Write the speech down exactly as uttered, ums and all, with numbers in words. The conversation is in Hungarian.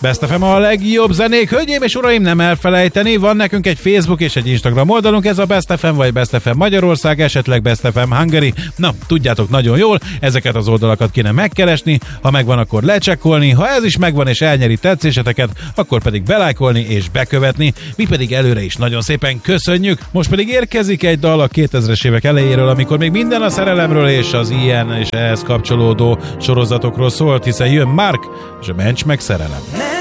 Best ef em a legjobb zenék. Hölgyeim és uraim, nem elfelejteni, van nekünk egy Facebook és egy Instagram oldalunk, ez a Best ef em vagy Best ef em Magyarország, esetleg Best ef em Hungary. Na, tudjátok nagyon jól, ezeket az oldalakat kéne megkeresni, ha megvan, akkor lecsekkolni, ha ez is megvan és elnyeri tetszéseteket, akkor pedig belájkolni és bekövetni, mi pedig előre is nagyon szépen köszönjük. Most pedig érkezik egy dal a kétezres évek elejéről, amikor még minden a szerelemről és az ilyen és ehhez kapcsolódó sorozatokról szólt, hiszen jön Mark, és a Mencs meg szerelem.